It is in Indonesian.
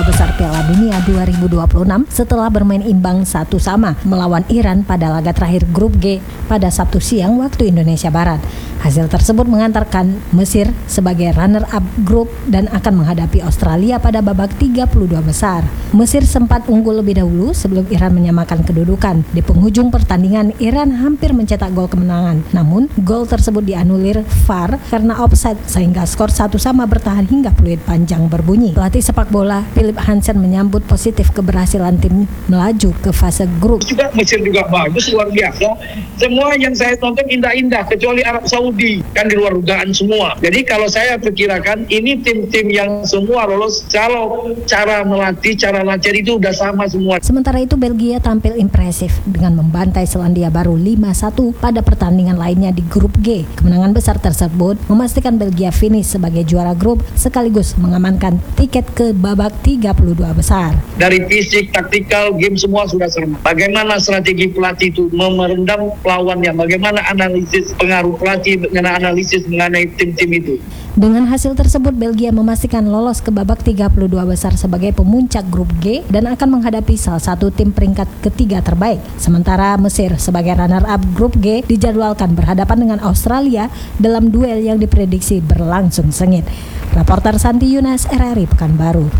besar Piala Dunia 2026 setelah bermain imbang 1-1 melawan Iran pada laga terakhir grup G pada Sabtu siang waktu Indonesia Barat. Hasil tersebut mengantarkan Mesir sebagai runner-up grup dan akan menghadapi Australia pada babak 32 besar. Mesir sempat unggul lebih dahulu sebelum Iran menyamakan kedudukan. Di penghujung pertandingan, Iran hampir mencetak gol kemenangan. Namun, gol tersebut dianulir VAR karena offside sehingga skor 1-1 bertahan hingga peluit panjang berbunyi. Pelatih sepak bola Philip Hansen menyambut positif keberhasilan tim melaju ke fase grup. Mesir juga bagus, luar biasa. Semua yang saya tonton indah-indah kecuali Arab Saudi, kan di luar dugaan semua. Jadi kalau saya perkirakan ini tim-tim yang semua lolos, kalau cara melatih, cara latihan itu udah sama semua. Sementara itu Belgia tampil impresif dengan membantai Selandia Baru 5-1 pada pertandingan lainnya di grup G. Kemenangan besar tersebut memastikan Belgia finish sebagai juara grup sekaligus mengamankan tiket ke babak 32 besar. Dari fisik, taktikal, game semua sudah serem. Bagaimana strategi pelatih itu merendam lawannya, bagaimana analisis pengaruh pelatih dengan analisis mengenai tim-tim itu. Dengan hasil tersebut, Belgia memastikan lolos ke babak 32 besar sebagai pemuncak grup G dan akan menghadapi salah satu tim peringkat ketiga terbaik. Sementara Mesir sebagai runner-up grup G dijadwalkan berhadapan dengan Australia dalam duel yang diprediksi berlangsung sengit. Reporter Santi Yunas, RRI Pekanbaru.